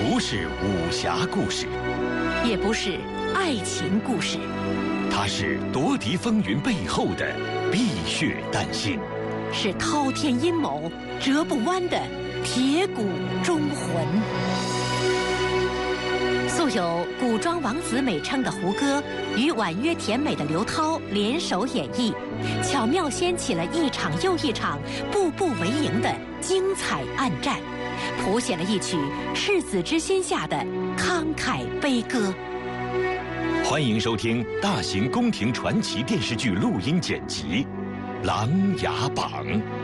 不是武侠故事， 也不是爱情故事， 它是夺嫡风云背后的碧血丹心， 是滔天阴谋折不弯的铁骨忠魂。素有古装王子美称的胡歌与婉约甜美的刘涛联手演绎，巧妙掀起了一场又一场步步为营的精彩暗战，谱写了一曲赤子之心下的慷慨悲歌。 欢迎收听大型宫廷传奇电视剧录音剪辑《琅琊榜》。